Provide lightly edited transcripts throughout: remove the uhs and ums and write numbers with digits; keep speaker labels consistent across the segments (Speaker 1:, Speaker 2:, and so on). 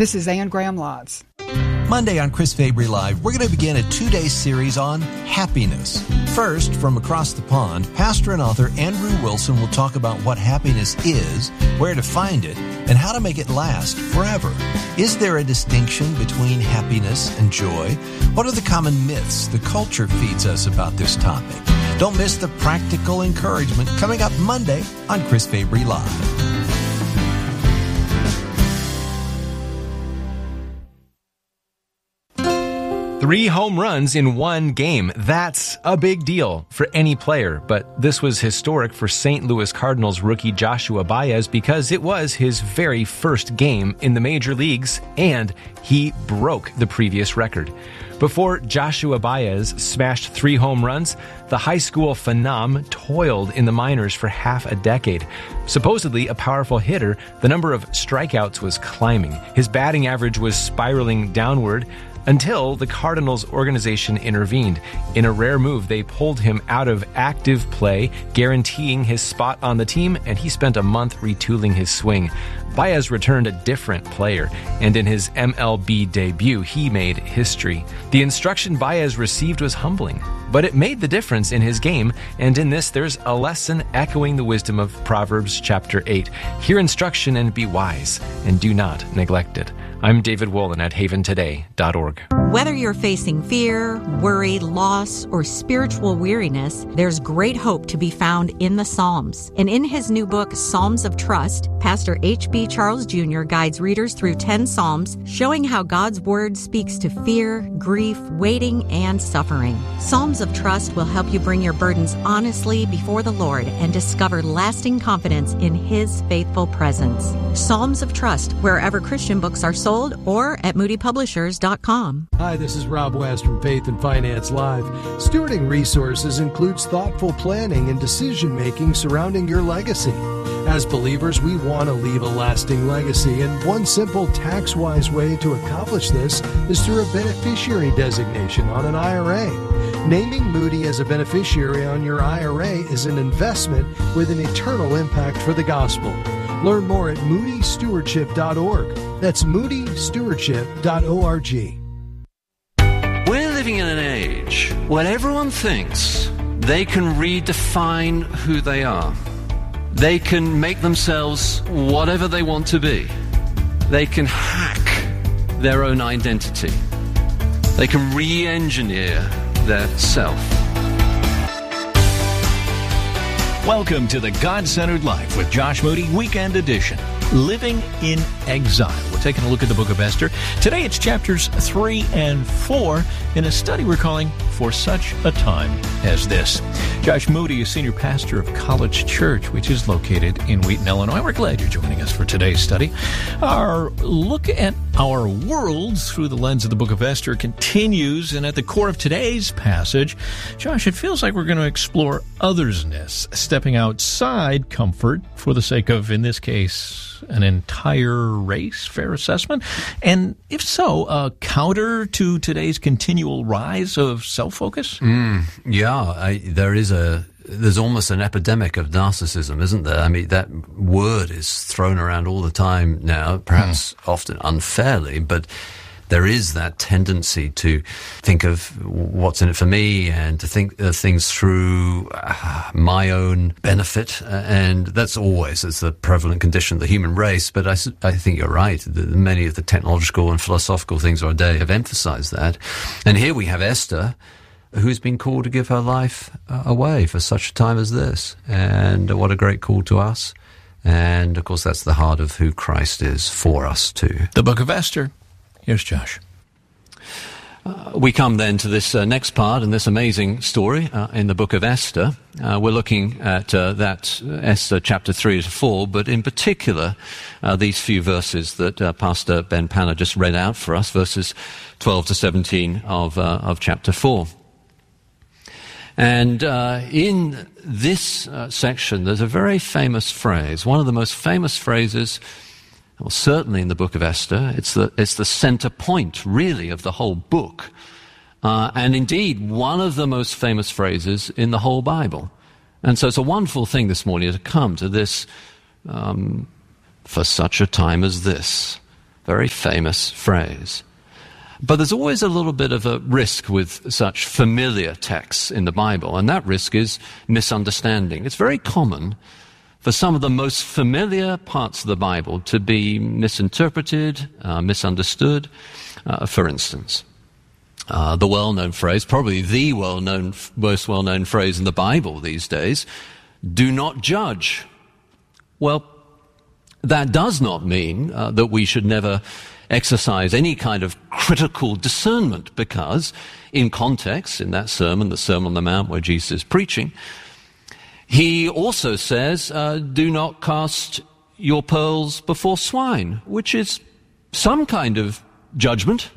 Speaker 1: This is Ann Graham Lotz.
Speaker 2: Monday on Chris Fabry Live, we're going to begin a 2-day series on happiness. First, from across the pond, pastor and author Andrew Wilson will talk about what happiness is, where to find it, and how to make it last forever. Is there a distinction between happiness and joy? What are the common myths the culture feeds us about this topic? Don't miss the practical encouragement coming up Monday on Chris Fabry Live.
Speaker 3: 3 home runs in one game. That's a big deal for any player, but this was historic for St. Louis Cardinals rookie Joshua Baez because it was his very first game in the major leagues, and he broke the previous record. Before Joshua Baez smashed 3 home runs, the high school phenom toiled in the minors for half a decade. Supposedly a powerful hitter, the number of strikeouts was climbing. His batting average was spiraling downward, until the Cardinals organization intervened. In a rare move, they pulled him out of active play, guaranteeing his spot on the team, and he spent a month retooling his swing. Baez returned a different player, and in his MLB debut, he made history. The instruction Baez received was humbling, but it made the difference in his game, and in this, there's a lesson echoing the wisdom of Proverbs chapter 8. Hear instruction and be wise, and do not neglect it. I'm David Wolin at haventoday.org.
Speaker 4: Whether you're facing fear, worry, loss, or spiritual weariness, there's great hope to be found in the Psalms. And in his new book, Psalms of Trust, Pastor H.B. Charles Jr. guides readers through 10 Psalms, showing how God's Word speaks to fear, grief, waiting, and suffering. Psalms of Trust will help you bring your burdens honestly before the Lord and discover lasting confidence in His faithful presence. Psalms of Trust, wherever Christian books are sold, or at moodypublishers.com.
Speaker 5: Hi, this is Rob West from Faith and Finance Live. Stewarding resources includes thoughtful planning and decision-making surrounding your legacy. As believers, we want to leave a lasting legacy, and one simple tax-wise way to accomplish this is through a beneficiary designation on an IRA. Naming Moody as a beneficiary on your IRA is an investment with an eternal impact for the gospel. Learn more at moodystewardship.org. That's moodystewardship.org.
Speaker 6: We're living in an age where everyone thinks they can redefine who they are. They can make themselves whatever they want to be. They can hack their own identity. They can re-engineer their self.
Speaker 7: Welcome to the God-Centered Life with Josh Moody, Weekend Edition. Living in Exile. We're taking a look at the book of Esther. Today it's chapters 3 and 4 in a study we're calling For Such a Time as This. Josh Moody is senior pastor of College Church, which is located in Wheaton, Illinois. We're glad you're joining us for today's study. Our look at our worlds through the lens of the book of Esther continues, and at the core of today's passage, Josh, it feels like we're going to explore othersness, stepping outside comfort for the sake of, in this case, an entire race. Fair assessment? And if so, a counter to today's continual rise of self-focus?
Speaker 6: There's almost an epidemic of narcissism, isn't there? I mean, that word is thrown around all the time now, perhaps often unfairly, but there is that tendency to think of what's in it for me and to think things through my own benefit. And that's always the prevalent condition of the human race. But I think you're right. Many of the technological and philosophical things of our day have emphasized that. And here we have Esther, who's been called to give her life away for such a time as this. And what a great call to us. And, of course, that's the heart of who Christ is for us, too.
Speaker 7: The book of Esther. Here's Josh.
Speaker 6: We come then to this next part in this amazing story in the book of Esther. We're looking at that Esther chapter 3 to 4, but in particular these few verses that Pastor Ben Panner just read out for us, verses 12 to 17 of chapter 4. And in this section, there's a very famous phrase, one of the most famous phrases. Well, certainly in the book of Esther, it's the center point, really, of the whole book. And indeed, one of the most famous phrases in the whole Bible. And so it's a wonderful thing this morning to come to this, for such a time as this. Very famous phrase. But there's always a little bit of a risk with such familiar texts in the Bible, and that risk is misunderstanding. It's very common for some of the most familiar parts of the Bible to be misinterpreted, misunderstood. For instance, the well-known phrase, probably the most well-known phrase in the Bible these days, do not judge. Well, that does not mean that we should never exercise any kind of critical discernment, because in context, in that sermon, the Sermon on the Mount where Jesus is preaching, he also says, do not cast your pearls before swine, which is some kind of judgment.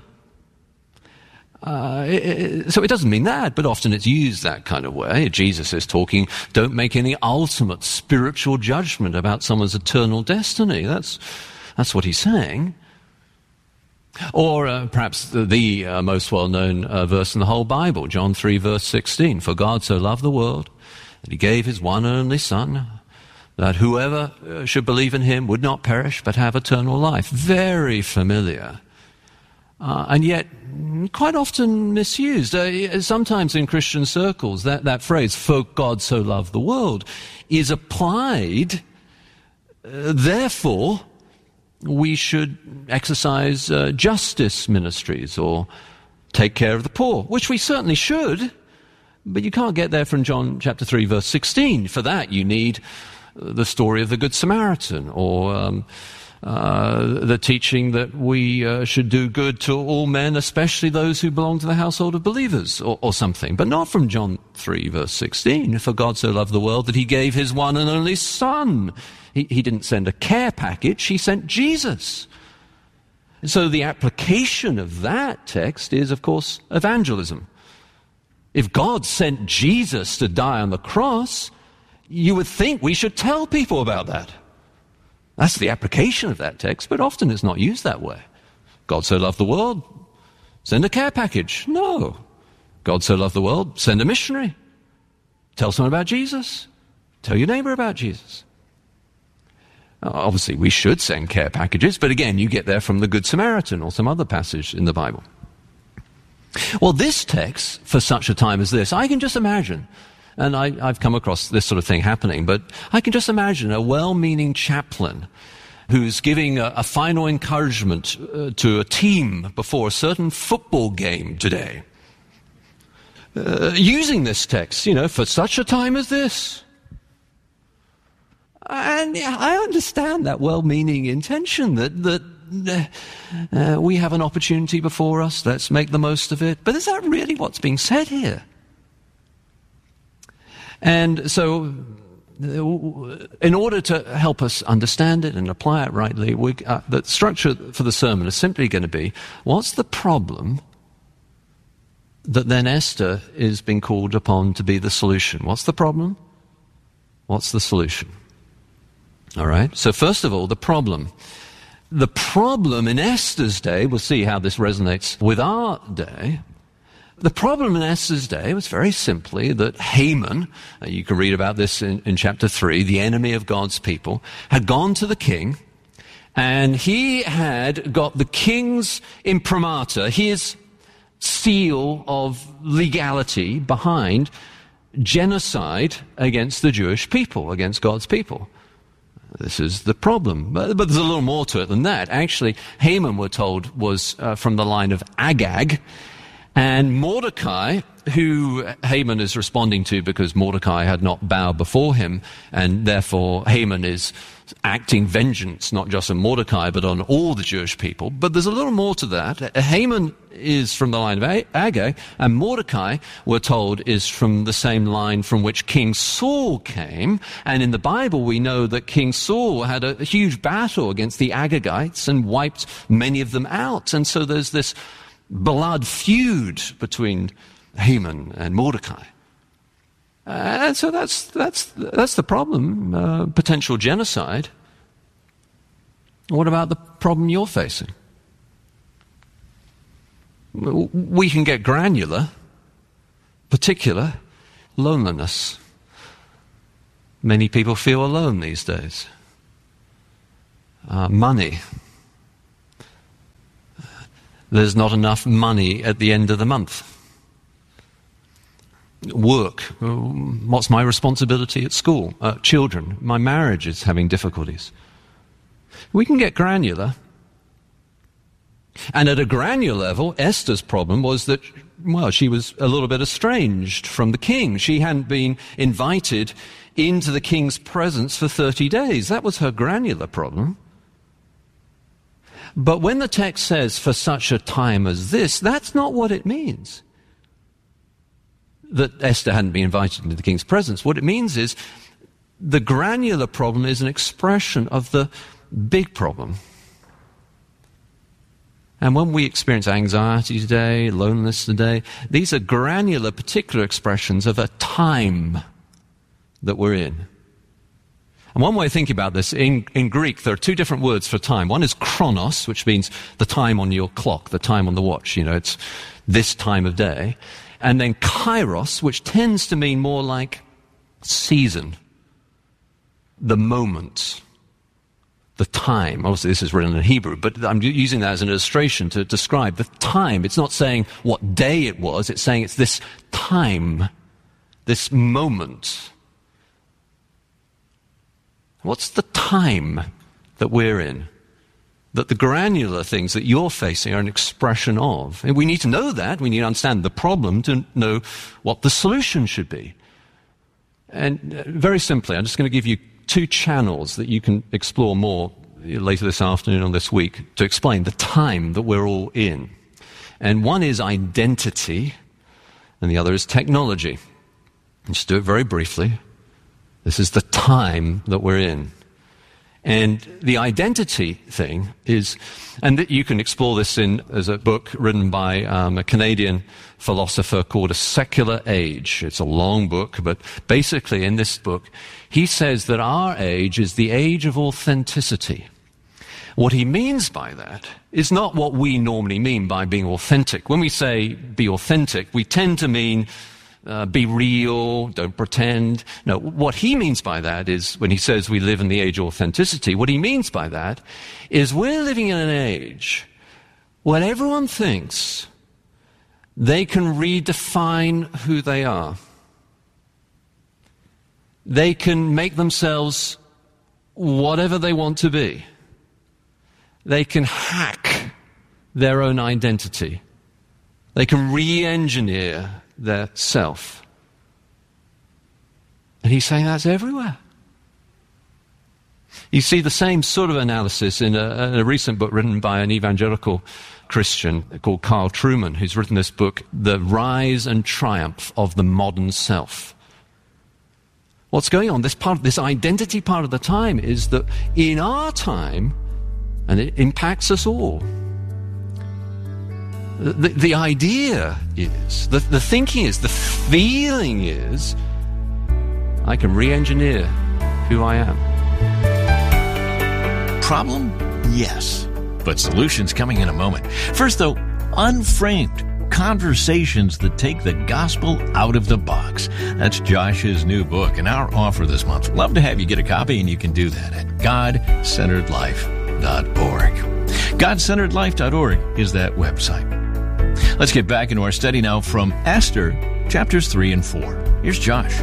Speaker 6: So it doesn't mean that, but often it's used that kind of way. Jesus is talking, don't make any ultimate spiritual judgment about someone's eternal destiny. That's what he's saying. Or perhaps the most well-known verse in the whole Bible, John 3, verse 16. For God so loved the world that he gave his one and only Son, that whoever should believe in him would not perish but have eternal life. Very familiar. And yet quite often misused. Sometimes in Christian circles, that phrase, for God so loved the world, is applied, therefore, we should exercise justice ministries or take care of the poor, which we certainly should, but you can't get there from John chapter 3, verse 16. For that, you need the story of the Good Samaritan, or the teaching that we should do good to all men, especially those who belong to the household of believers, or something. But not from John 3, verse 16. For God so loved the world that he gave his one and only Son. He didn't send a care package, he sent Jesus. So the application of that text is, of course, evangelism. If God sent Jesus to die on the cross, you would think we should tell people about that. That's the application of that text, but often it's not used that way. God so loved the world, send a care package. No. God so loved the world, send a missionary. Tell someone about Jesus. Tell your neighbor about Jesus. Obviously, we should send care packages, but again, you get there from the Good Samaritan or some other passage in the Bible. Well, this text, for such a time as this, I can just imagine, and I've come across this sort of thing happening, but I can just imagine a well-meaning chaplain who's giving a final encouragement to a team before a certain football game today, using this text, for such a time as this. And I understand that well-meaning intention that we have an opportunity before us, let's make the most of it. But is that really what's being said here? And so, in order to help us understand it and apply it rightly, the structure for the sermon is simply going to be, what's the problem that then Esther is being called upon to be the solution? What's the problem? What's the solution? All right, so first of all, the problem. The problem in Esther's day, we'll see how this resonates with our day. The problem in Esther's day was very simply that Haman, you can read about this in chapter 3, the enemy of God's people, had gone to the king, and he had got the king's imprimatur, his seal of legality behind genocide against the Jewish people, against God's people. This is the problem. But there's a little more to it than that. Actually, Haman, we're told, was from the line of Agag. And Mordecai, who Haman is responding to because Mordecai had not bowed before him, and therefore Haman is acting vengeance not just on Mordecai but on all the Jewish people. But there's a little more to that. Haman is from the line of Agag, and Mordecai, we're told, is from the same line from which King Saul came. And in the Bible we know that King Saul had a huge battle against the Agagites and wiped many of them out. And so there's this blood feud between Haman and Mordecai. And so that's the problem, potential genocide. What about the problem you're facing? We can get granular, particular, loneliness. Many people feel alone these days. Money, There's not enough money at the end of the month. Work. What's my responsibility at school? Children. My marriage is having difficulties. We can get granular. And at a granular level, Esther's problem was that, well, she was a little bit estranged from the king. She hadn't been invited into the king's presence for 30 days. That was her granular problem. But when the text says, for such a time as this, that's not what it means. That Esther hadn't been invited into the king's presence. What it means is the granular problem is an expression of the big problem. And when we experience anxiety today, loneliness today, these are granular, particular expressions of a time that we're in. And one way of thinking about this, in Greek, there are two different words for time. One is chronos, which means the time on your clock, the time on the watch. It's this time of day. And then kairos, which tends to mean more like season, the moment, the time. Obviously, this is written in Hebrew, but I'm using that as an illustration to describe the time. It's not saying what day it was. It's saying it's this time, this moment. What's the time that we're in? That the granular things that you're facing are an expression of. And we need to know that. We need to understand the problem to know what the solution should be. And very simply, I'm just going to give you two channels that you can explore more later this afternoon or this week to explain the time that we're all in. And one is identity, and the other is technology. I'll just do it very briefly. This is the time that we're in. And the identity thing is, and you can explore this as a book written by a Canadian philosopher called A Secular Age. It's a long book, but basically in this book, he says that our age is the age of authenticity. What he means by that is not what we normally mean by being authentic. When we say be authentic, we tend to mean be real, don't pretend. No, what he means by that is, when he says we live in the age of authenticity, what he means by that is we're living in an age when everyone thinks they can redefine who they are. They can make themselves whatever they want to be. They can hack their own identity. They can re-engineer their self. And he's saying that's everywhere. You see the same sort of analysis in a recent book written by an evangelical Christian called Carl Trueman, who's written this book, The Rise and Triumph of the Modern Self. What's going on, this identity part of the time, is that in our time, and it impacts us all, the idea is, the thinking is, the feeling is, I can re-engineer who I am.
Speaker 7: Problem? Yes. But solutions coming in a moment. First, though, Unframed. Conversations that take the gospel out of the box. That's Josh's new book and our offer this month. Love to have you get a copy, and you can do that at GodCenteredLife.org. GodCenteredLife.org is that website. Let's get back into our study now from Esther, chapters 3 and 4. Here's Josh.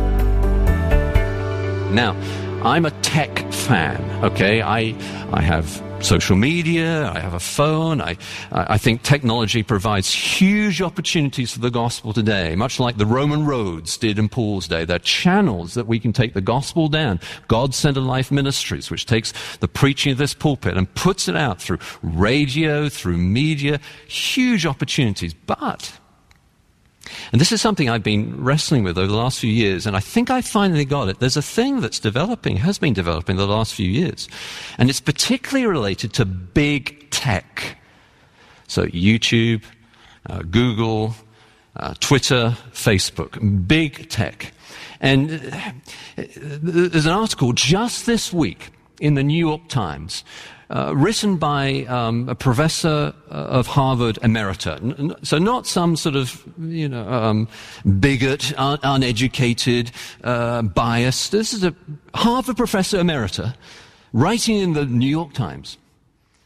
Speaker 6: Now, I'm a tech fan, okay? I have social media, I have a phone. I think technology provides huge opportunities for the gospel today, much like the Roman roads did in Paul's day. They're channels that we can take the gospel down. God-Centered Life Ministries, which takes the preaching of this pulpit and puts it out through radio, through media, huge opportunities. But, and this is something I've been wrestling with over the last few years, and I think I finally got it. There's a thing that's developing, has been developing the last few years, and it's particularly related to big tech. So YouTube, Google, Twitter, Facebook, big tech. And there's an article just this week in the New York Times, written by a professor of Harvard Emerita. So not some sort of, bigot, uneducated, biased. This is a Harvard professor Emerita writing in the New York Times.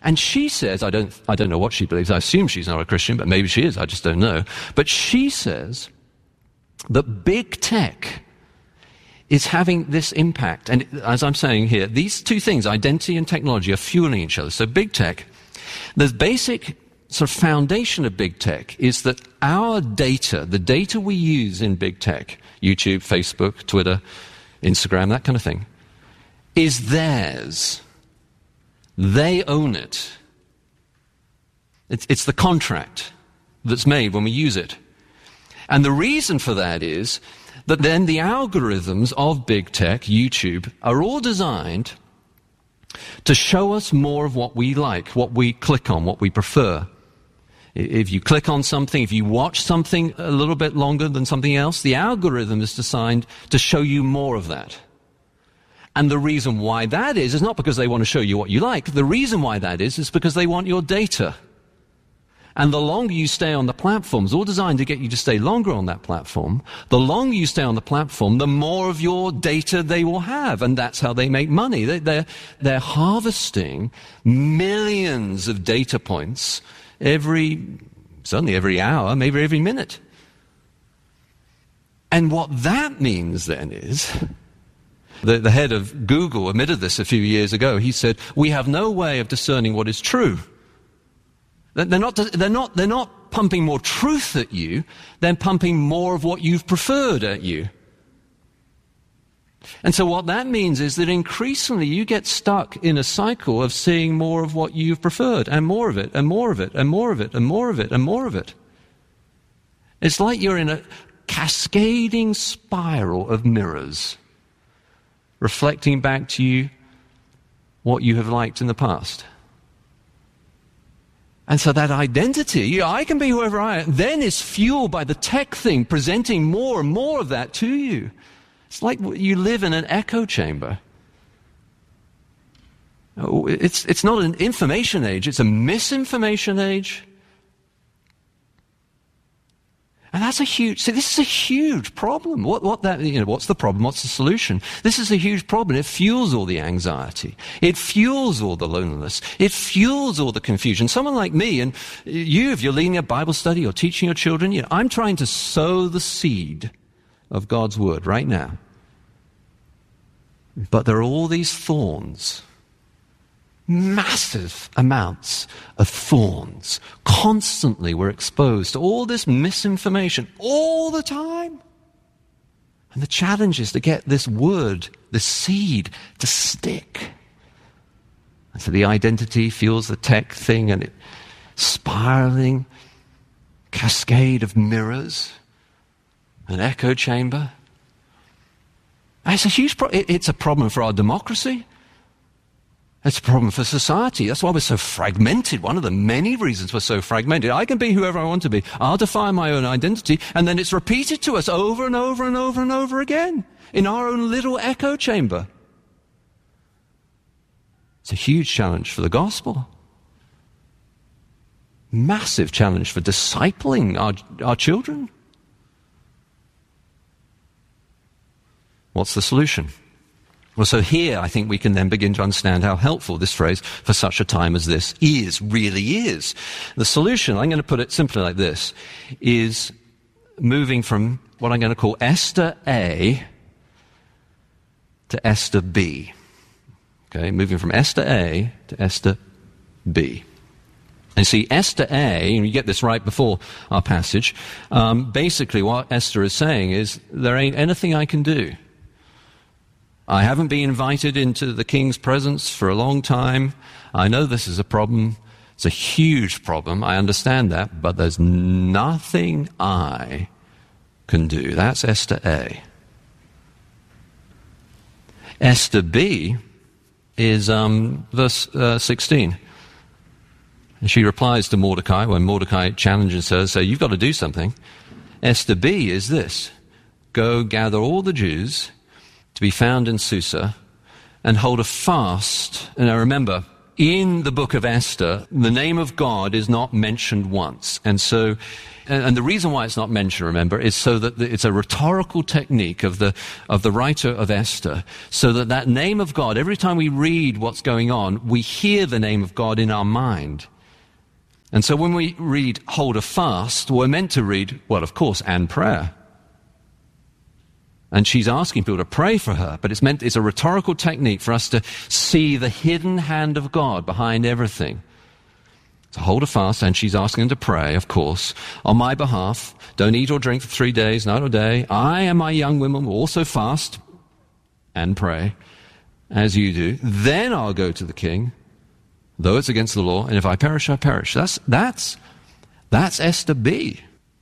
Speaker 6: And she says, I don't know what she believes. I assume she's not a Christian, but maybe she is. I just don't know. But she says that big tech is having this impact. And as I'm saying here, these two things, identity and technology, are fueling each other. So big tech, the basic sort of foundation of big tech is that our data, the data we use in big tech, YouTube, Facebook, Twitter, Instagram, that kind of thing, is theirs. They own it. It's the contract that's made when we use it. And the reason for that is that then the algorithms of big tech, YouTube, are all designed to show us more of what we like, what we click on, what we prefer. If you click on something, if you watch something a little bit longer than something else, the algorithm is designed to show you more of that. And the reason why that is not because they want to show you what you like. The reason why that is because they want your data. And the longer you stay on the platform, it's all designed to get you to stay longer on that platform. The longer you stay on the platform, the more of your data they will have. And that's how they make money. They're harvesting millions of data points certainly every hour, maybe every minute. And what that means then is, the head of Google admitted this a few years ago. He said, we have no way of discerning what is true. They're not pumping more truth at you, they're pumping more of what you've preferred at you. And so what that means is that increasingly you get stuck in a cycle of seeing more of what you've preferred, and more of it, and more of it, and more of it, and more of it, and more of it. It's like you're in a cascading spiral of mirrors, reflecting back to you what you have liked in the past. And so that identity, I can be whoever I am, then is fueled by the tech thing, presenting more and more of that to you. It's like you live in an echo chamber. It's not an information age, it's a misinformation age. And that's this is a huge problem. What's the problem? What's the solution? This is a huge problem. It fuels all the anxiety. It fuels all the loneliness. It fuels all the confusion. Someone like me, and you, if you're leading a Bible study or teaching your children, I'm trying to sow the seed of God's word right now. But there are all these thorns. Massive amounts of thorns. Constantly we're exposed to all this misinformation all the time. And the challenge is to get this word, this seed, to stick. And so the identity fuels the tech thing, and it spiraling cascade of mirrors, an echo chamber. And it's a huge it's a problem for our democracy. It's a problem for society. That's why we're so fragmented. One of the many reasons we're so fragmented. I can be whoever I want to be. I'll define my own identity, and then it's repeated to us over and over and over and over again in our own little echo chamber. It's a huge challenge for the gospel. Massive challenge for discipling our children. What's the solution? Well, so here I think we can then begin to understand how helpful this phrase, for such a time as this, really is. The solution, I'm going to put it simply like this, is moving from what I'm going to call Esther A to Esther B. Okay, moving from Esther A to Esther B. And see, Esther A, and you get this right before our passage, basically what Esther is saying is, there ain't anything I can do. I haven't been invited into the king's presence for a long time. I know this is a problem. It's a huge problem. I understand that, but there's nothing I can do. That's Esther A. Esther B is verse 16. And she replies to Mordecai when Mordecai challenges her, so you've got to do something. Esther B is this: go gather all the Jews to be found in Susa and hold a fast. And now remember, in the book of Esther, the name of God is not mentioned once. And so, and the reason why it's not mentioned, remember, is so that it's a rhetorical technique of the writer of Esther, so that that name of God, every time we read what's going on, we hear the name of God in our mind. And so when we read hold a fast, we're meant to read, well, of course, and prayer. And she's asking people to pray for her, but it's a rhetorical technique for us to see the hidden hand of God behind everything. So hold a fast, and she's asking them to pray, of course, on my behalf. Don't eat or drink for 3 days, night or day. I and my young women will also fast and pray, as you do. Then I'll go to the king, though it's against the law, and if I perish, I perish. That's Esther B.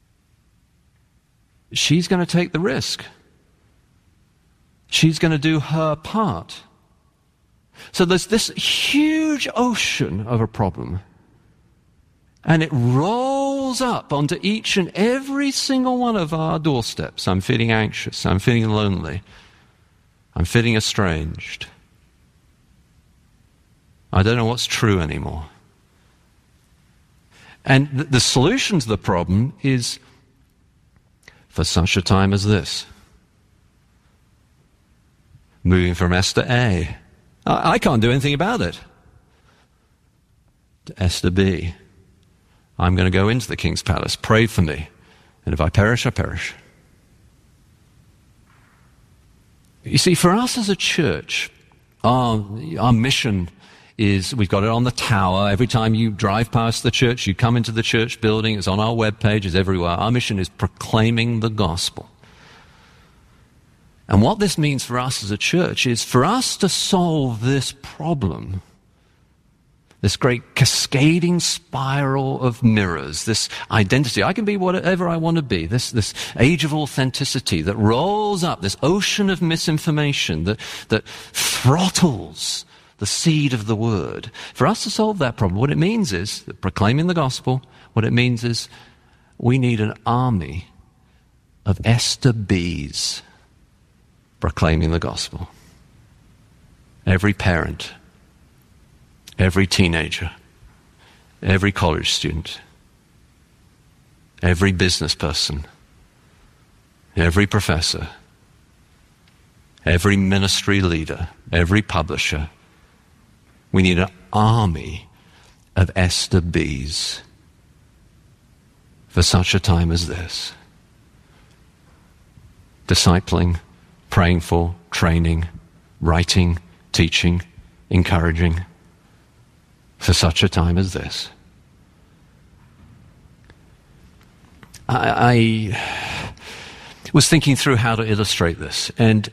Speaker 6: She's going to take the risk. She's going to do her part. So there's this huge ocean of a problem, and it rolls up onto each and every single one of our doorsteps. I'm feeling anxious. I'm feeling lonely. I'm feeling estranged. I don't know what's true anymore. And the solution to the problem is for such a time as this. Moving from Esther A. I can't do anything about it. To Esther B. I'm going to go into the king's palace. Pray for me. And if I perish, I perish. You see, for us as a church, our mission is, we've got it on the tower. Every time you drive past the church, you come into the church building. It's on our webpage. It's everywhere. Our mission is proclaiming the gospel. And what this means for us as a church is for us to solve this problem, this great cascading spiral of mirrors, this identity. I can be whatever I want to be, this age of authenticity that rolls up, this ocean of misinformation that throttles the seed of the word. For us to solve that problem, what it means is, that proclaiming the gospel, what it means is we need an army of Esther B's proclaiming the gospel. Every parent, every teenager, every college student, every business person, every professor, every ministry leader, every publisher. We need an army of Esther B's for such a time as this. Discipling, praying for, training, writing, teaching, encouraging, for such a time as this. I was thinking through how to illustrate this, and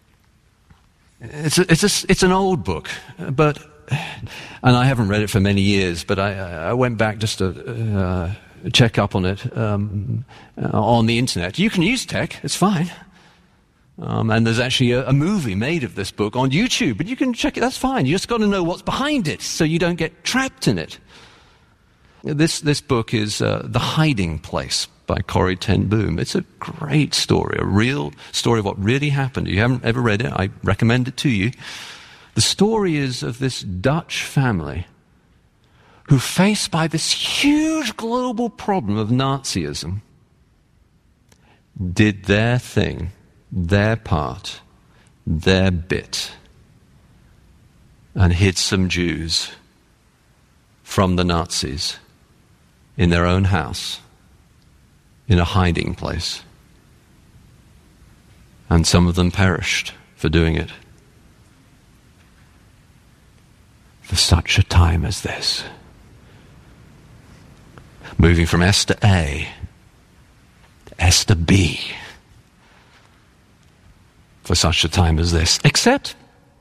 Speaker 6: it's an old book, and I haven't read it for many years, but I went back just to check up on it on the internet. You can use tech, it's fine. And there's actually a movie made of this book on YouTube, but you can check it, that's fine. You just got to know what's behind it so you don't get trapped in it. This book is The Hiding Place by Corrie ten Boom. It's a great story, a real story of what really happened. If you haven't ever read it, I recommend it to you. The story is of this Dutch family who, faced by this huge global problem of Nazism, did their thing, their part, their bit, and hid some Jews from the Nazis in their own house, in a hiding place. And some of them perished for doing it. For such a time as this. Moving from Esther A to Esther B. For such a time as this. Except,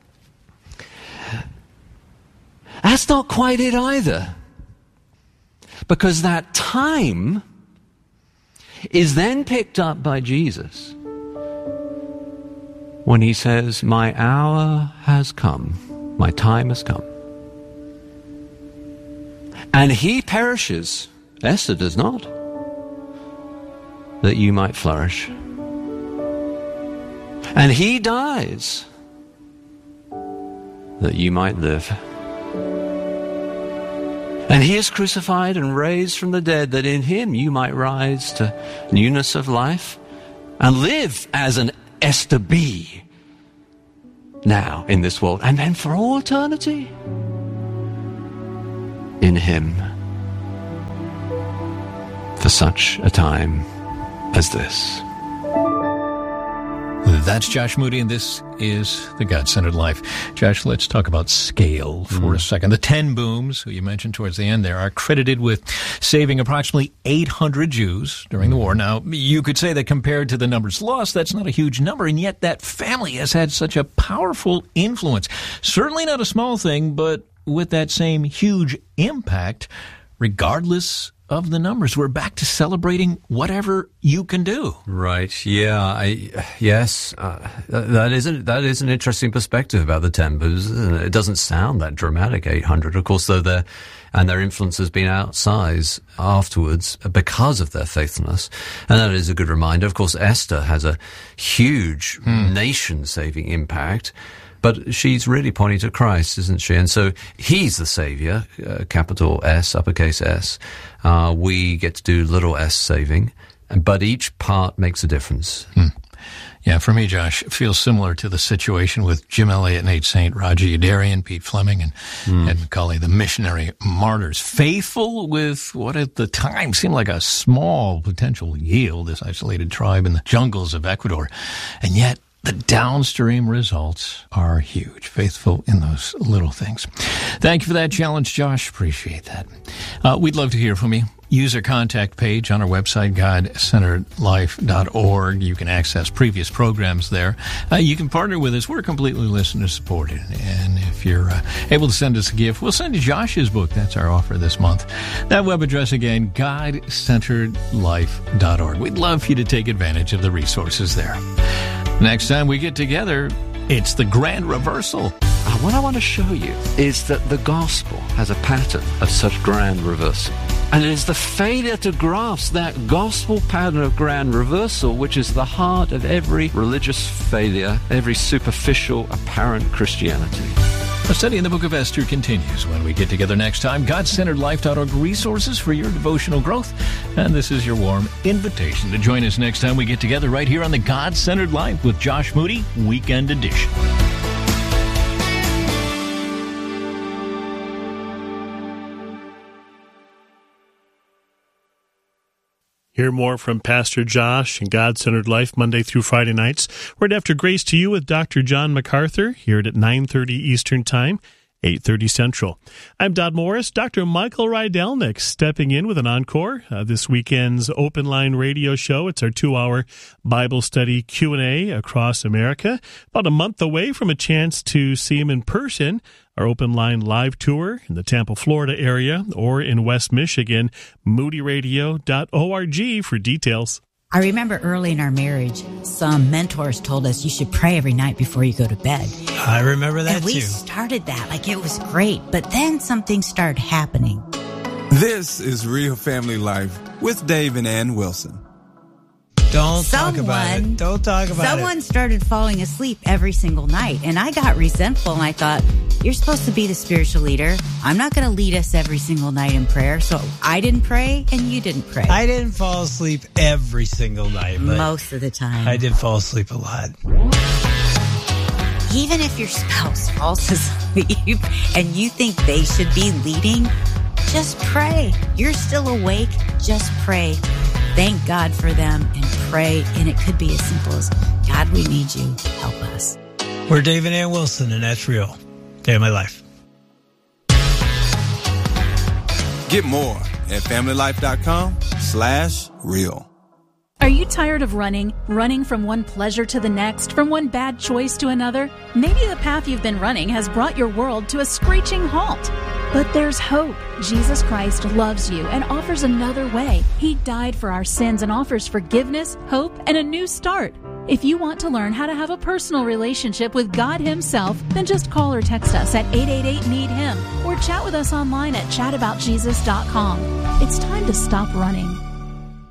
Speaker 6: that's not quite it either. Because that time is then picked up by Jesus when he says, my hour has come, my time has come. And he perishes, Esther does not, that you might flourish. And he dies, that you might live. And he is crucified and raised from the dead, that in him you might rise to newness of life and live as an Esther B. now in this world, and then for all eternity in him, for such a time as this.
Speaker 7: That's Josh Moody, and this is The God-Centered Life. Josh, let's talk about scale for a second. The 10 Booms, who you mentioned towards the end there, are credited with saving approximately 800 Jews during the war. Now, you could say that compared to the numbers lost, that's not a huge number, and yet that family has had such a powerful influence. Certainly not a small thing, but with that same huge impact, regardless of the numbers. We're back to celebrating whatever you can do.
Speaker 6: Right. Yeah. That is an interesting perspective about the 10 Booms. It doesn't sound that dramatic, 800. Of course, though, their influence has been outsized afterwards because of their faithfulness. And that is a good reminder. Of course, Esther has a huge nation-saving impact. But she's really pointing to Christ, isn't she? And so he's the Savior, capital S, uppercase S. We get to do little s saving, but each part makes a difference.
Speaker 7: Yeah, for me, Josh, it feels similar to the situation with Jim Elliot, Nate Saint, Roger Youderian, Pete Fleming, and Ed McCulley, the missionary martyrs, faithful with what at the time seemed like a small potential yield, this isolated tribe in the jungles of Ecuador. And yet, the downstream results are huge. Faithful in those little things. Thank you for that challenge, Josh. Appreciate that. We'd love to hear from you. Use our contact page on our website, GodCenteredLife.org. You can access previous programs there. You can partner with us. We're completely listener-supported. And if you're able to send us a gift, we'll send you Josh's book. That's our offer this month. That web address again, GodCenteredLife.org. We'd love for you to take advantage of the resources there. Next time we get together, it's the grand reversal.
Speaker 6: What I want to show you is that the gospel has a pattern of such grand reversal. And it is the failure to grasp that gospel pattern of grand reversal which is the heart of every religious failure, every superficial, apparent Christianity.
Speaker 7: Our study in the book of Esther continues when we get together next time. GodCenteredLife.org, resources for your devotional growth. And this is your warm invitation to join us next time we get together right here on the God-Centered Life with Josh Moody, Weekend Edition.
Speaker 1: Hear more from Pastor Josh and God-Centered Life Monday through Friday nights. Right after Grace to You with Dr. John MacArthur, here at 9:30 Eastern Time, 8:30 Central. I'm Dodd Morris. Dr. Michael Rydelnik stepping in with an encore. This weekend's Open Line radio show. It's our 2-hour Bible study Q&A across America. About a month away from a chance to see him in person. Our Open Line live tour in the Tampa, Florida area or in West Michigan, moodyradio.org for details.
Speaker 8: I remember early in our marriage, some mentors told us you should pray every night before you go to bed.
Speaker 9: I remember that
Speaker 8: and we started that like it was great, but then something started happening.
Speaker 10: This is Real Family Life with Dave and Ann Wilson.
Speaker 9: Don't talk about it.
Speaker 8: Someone started falling asleep every single night, and I got resentful, and I thought, you're supposed to be the spiritual leader. I'm not going to lead us every single night in prayer, so I didn't pray, and you didn't pray.
Speaker 9: I didn't fall asleep every single night, but
Speaker 8: most of the time.
Speaker 9: I did fall asleep a lot.
Speaker 8: Even if your spouse falls asleep and you think they should be leading, just pray. You're still awake, just pray. Thank God for them and pray. And it could be as simple as, God, we need you. Help us.
Speaker 9: We're Dave and Ann Wilson, and that's real. Day of my life.
Speaker 10: Get more at familylife.com/real.
Speaker 11: Are you tired of running from one pleasure to the next, from one bad choice to another? Maybe the path you've been running has brought your world to a screeching halt. But there's hope. Jesus Christ loves you and offers another way. He died for our sins and offers forgiveness, hope, and a new start. If you want to learn how to have a personal relationship with God Himself, then just call or text us at 888-NEED-HIM or chat with us online at chataboutjesus.com. It's time to stop running.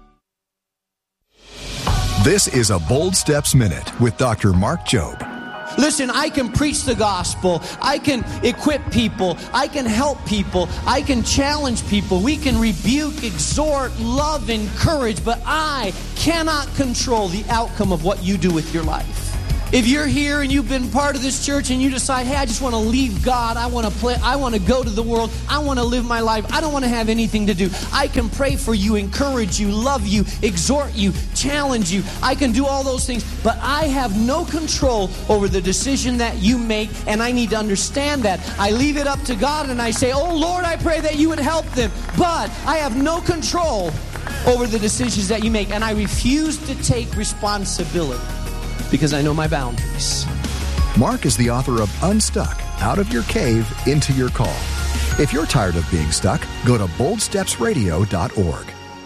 Speaker 12: This is a Bold Steps Minute with Dr. Mark Jobe. Listen, I can preach the gospel. I can equip people. I can help people. I can challenge people. We can rebuke, exhort, love, encourage, but I cannot control the outcome of what you do with your life. If you're here and you've been part of this church and you decide, hey, I just want to leave God, I want to go to the world, I want to live my life, I don't want to have anything to do, I can pray for you, encourage you, love you, exhort you, challenge you. I can do all those things, but I have no control over the decision that you make, and I need to understand that. I leave it up to God and I say, oh Lord, I pray that you would help them, but I have no control over the decisions that you make, and I refuse to take responsibility. Because I know my boundaries.
Speaker 13: Mark is the author of Unstuck, Out of Your Cave, Into Your Call. If you're tired of being stuck, go to boldstepsradio.org.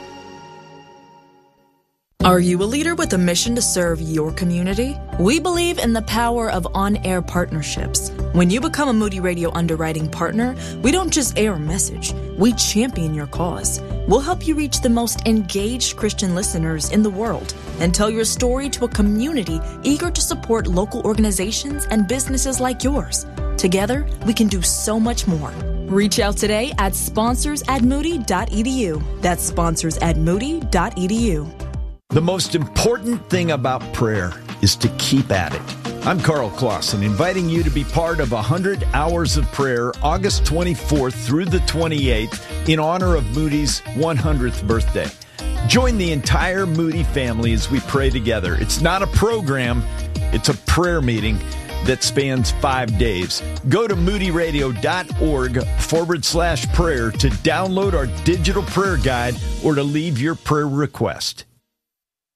Speaker 14: Are you a leader with a mission to serve your community? We believe in the power of on-air partnerships. When you become a Moody Radio underwriting partner, we don't just air a message, we champion your cause. We'll help you reach the most engaged Christian listeners in the world and tell your story to a community eager to support local organizations and businesses like yours. Together, we can do so much more. Reach out today at sponsors@moody.edu. That's sponsors@moody.edu.
Speaker 15: The most important thing about prayer is to keep at it. I'm Carl Clausen, inviting you to be part of 100 Hours of Prayer, August 24th through the 28th, in honor of Moody's 100th birthday. Join the entire Moody family as we pray together. It's not a program, it's a prayer meeting that spans 5 days. Go to moodyradio.org/prayer to download our digital prayer guide or to leave your prayer request.